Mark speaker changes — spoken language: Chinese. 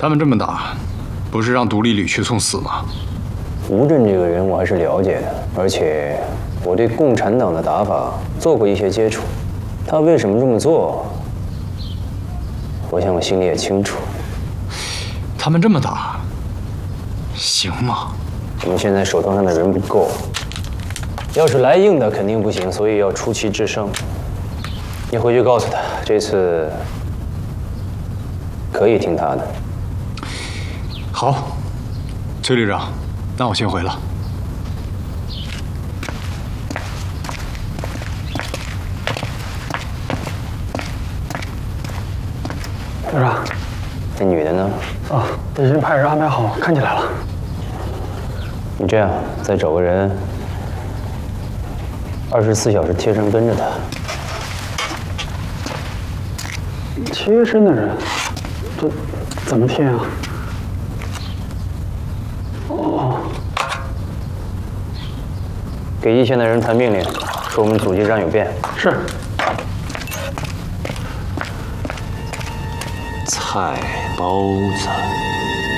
Speaker 1: 他们这么打，不是让独立旅去送死吗？
Speaker 2: 吴震这个人我还是了解的，而且我对共产党的打法做过一些接触。他为什么这么做，我想我心里也清楚。
Speaker 1: 他们这么打，行吗？
Speaker 2: 我们现在手头上的人不够，要是来硬的肯定不行，所以要出奇制胜。你回去告诉他，这次可以听他的。
Speaker 1: 好，崔旅长，那我先回了。
Speaker 3: 队长，
Speaker 2: 那女的呢？
Speaker 3: 啊，已经派人安排好，看起来了。
Speaker 2: 你这样，再找个人，24小时贴身跟着他。
Speaker 3: 贴身的人，这怎么贴啊？哦，
Speaker 2: 给一线的人传命令，说我们阻击战有变。
Speaker 3: 是。
Speaker 2: 菜包子。